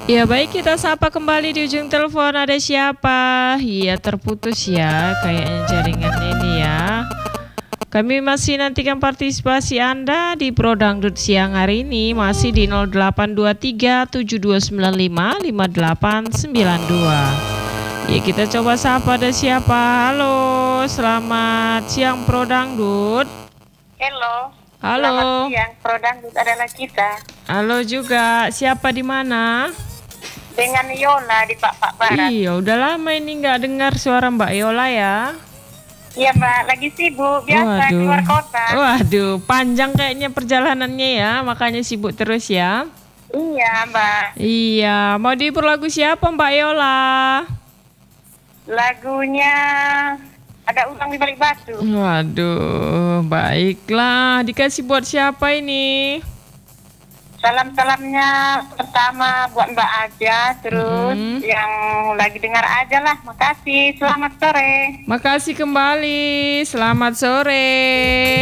Ya baik, kita sapa kembali di ujung telepon. Ada siapa? Iya, terputus ya kayaknya jaringan ini ya. Kami masih nantikan partisipasi Anda di Pro Dangdut siang hari ini, masih di 0823 7295 5892. Ya, kita coba sapa, ada siapa? Halo, selamat siang Pro Dangdut. Halo. Halo. Selamat siang, Pro Dangdut adalah kita. Halo juga, siapa di mana? Dengan Yola di Pak Barat. Iya, udah lama ini nggak dengar suara Mbak Yola ya. Iya Mbak, lagi sibuk biasa keluar kota. Waduh, panjang kayaknya perjalanannya ya, makanya sibuk terus ya. Iya Mbak. Iya, mau dihibur lagu siapa Mbak Yola? Lagunya Ada Udang di Balik Batu. Waduh, baiklah. Dikasih buat siapa ini? Salam-salamnya pertama buat Mbak aja, terus yang lagi dengar aja lah. Makasih, selamat sore. Makasih kembali, selamat sore.